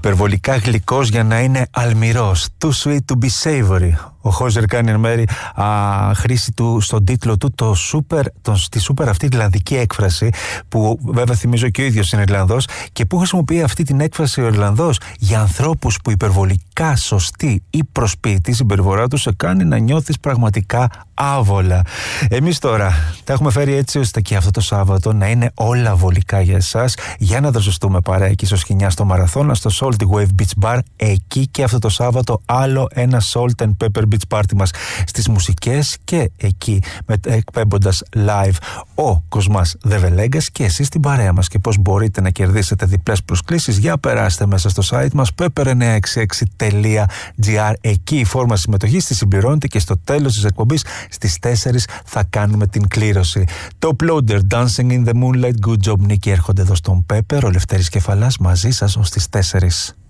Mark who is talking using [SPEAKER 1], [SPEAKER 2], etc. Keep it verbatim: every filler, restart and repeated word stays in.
[SPEAKER 1] Υπερβολικά γλυκός για να είναι αλμυρός. Too sweet to be savory. Ο Χόζερ κάνει εν μέρει α, χρήση του στον τίτλο του το super, τον, τη super αυτή Ιρλανδική έκφραση, που βέβαια θυμίζω και ο ίδιος είναι Ιρλανδός, και που χρησιμοποιεί αυτή την έκφραση ο Ιρλανδός για ανθρώπους που υπερβολικά σωστή ή προσποιητή τη συμπεριφορά του σε κάνει να νιώθεις πραγματικά άβολα. Εμείς τώρα τα έχουμε φέρει έτσι ώστε και αυτό το Σάββατο να είναι όλα βολικά για εσάς, για να δροσιστούμε παρέα εκεί στο Σκηνιά στο Μαραθώνα, στο Salty Wave Beach Bar. Εκεί και αυτό το Σάββατο άλλο ένα Salt and Pepper Beach Party μας στις μουσικές, και εκεί εκπέμποντας live ο Κοσμάς Δεβελέγκας και εσείς την παρέα μας. Και πώς μπορείτε να κερδίσετε διπλές προσκλήσεις? Για περάστε μέσα στο site μας pepper εννιακόσια εξήντα έξι τελεία gr. Εκεί η φόρμα συμμετοχής τη συμπληρώνεται και στο τέλος της εκπομπής στις τέσσερις θα κάνουμε την κλήρωση. Top Loader, Dancing in the Moonlight, Good Job Nicky έρχονται εδώ στον Pepper. Ο Λευτέρης Κεφαλάς μαζί σας ως τις τέσσερις.